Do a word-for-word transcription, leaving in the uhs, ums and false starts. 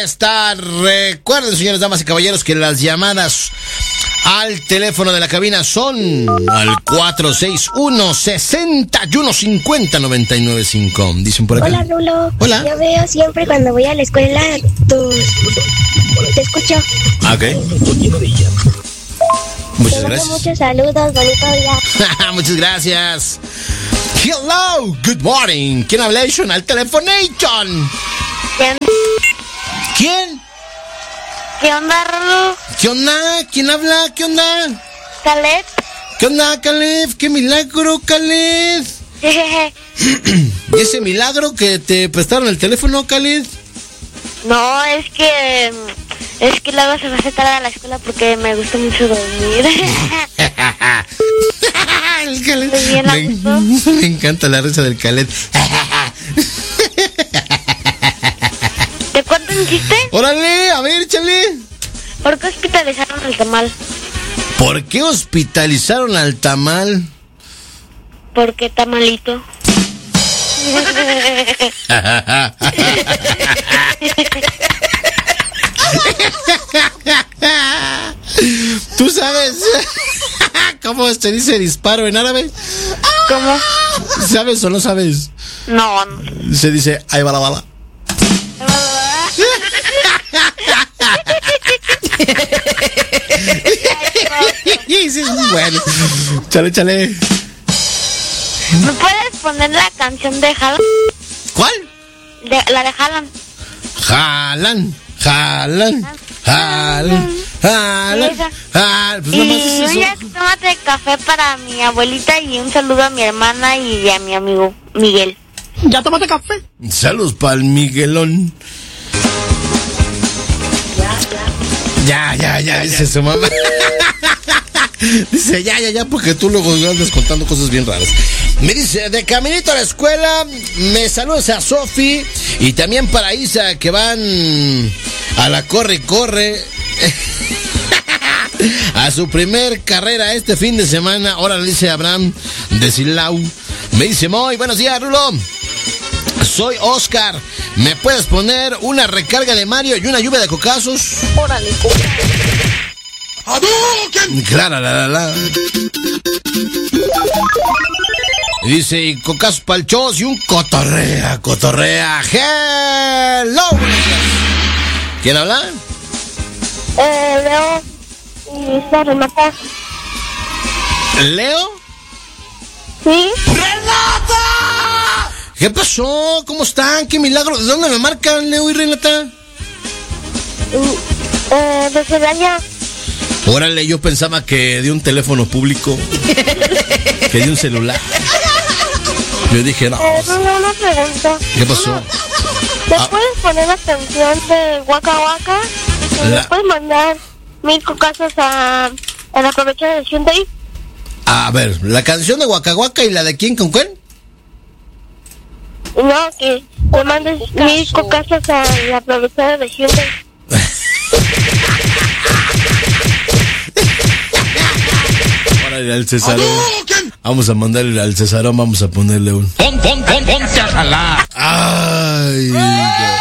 está. Recuerden, señores, damas y caballeros, que las llamadas al teléfono de la cabina son al cuatro seis uno, seis uno cinco cero, nueve nueve cinco. Dicen por acá. Hola, Rulo. Hola. Yo veo siempre cuando voy a la escuela tus... Te escucho. Ah, ok. Muchas Te gracias. Muchos saludos, bonito día. Muchas gracias. Hello, good morning. ¿Quién habla al telefonation? ¿Quién? ¿Quién? ¿Qué onda, Rulo? ¿Qué onda? ¿Quién habla? ¿Qué onda? ¿Caleb? ¿Qué onda, Caleb? ¡Qué milagro, Caleb! ¿Y ese milagro que te prestaron el teléfono, Caleb? No, es que... Es que luego se me hace tarde a la escuela porque me gusta mucho dormir. El Caleb. Muy bien, ¿a gusto? Me, me encanta la risa del Caleb. ¿Te cuento un chiste? ¡Órale! A ver, échale. ¿Por qué hospitalizaron al tamal? ¿Por qué hospitalizaron al tamal? Porque tamalito. ¿Tú sabes cómo se dice disparo en árabe? ¿Cómo? ¿Sabes o no sabes? No, no. Se dice ahí va la bala. Sí, es muy bueno. Chale, chale. ¿Me puedes poner la canción de Haaland? ¿Cuál? De, la de Haaland. Jalan, jalan, jalan, jalan, jalan. Pues nada más es Y eso. una tómate de café para mi abuelita y un saludo a mi hermana y a mi amigo Miguel. ¿Ya tomaste café? Saludos para el Miguelón. Ya, ya, ya, dice su mamá. Dice, ya, ya, ya, porque tú luego andas contando cosas bien raras. Me dice, de caminito a la escuela, me saludas a Sofi y también para Isa, que van a la corre y corre a su primer carrera este fin de semana. Ahora le dice Abraham de Silao. Me dice, muy buenos días, Rulo. Soy Oscar. ¿Me puedes poner una recarga de Mario y una lluvia de cocazos? Órale, Claro, la, la, la. Dice, y cocazos palchos y un cotorrea, cotorrea. Hello. ¿Quién habla? Eh, Leo y se remata. ¿Leo? ¿Sí? ¡Renata! ¿Qué pasó? ¿Cómo están? ¿Qué milagro? ¿De dónde me marcan, Leo y Renata? Eh, de Celaya. Órale, yo pensaba que de un teléfono público, que de un celular. Yo dije, no. Eh, Rulo, una pregunta. ¿Qué pasó? ¿Me Ah. puedes poner la canción de Waka Waka? ¿Y La- ¿Me puedes mandar mil cocazos a, a la aprovecha de Hyundai? A ver, la canción de Waka Waka y la de quién con quién. No, que me mandes mil cocazos a la aprovecha de Hyundai. Órale, al Cesarón. Vamos a mandarle al Cesarón, vamos a ponerle un. Pon, pon, pon, ponte a jalar. Ay, ya.